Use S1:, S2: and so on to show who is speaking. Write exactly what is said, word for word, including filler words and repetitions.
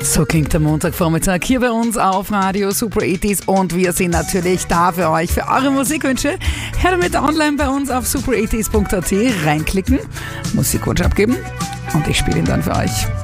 S1: So klingt der Montagvormittag hier bei uns auf Radio Super achtziger und wir sind natürlich da für euch, für eure Musikwünsche. Hört damit online bei uns auf super achtziger punkt at, reinklicken, Musikwunsch abgeben und ich spiele ihn dann für euch.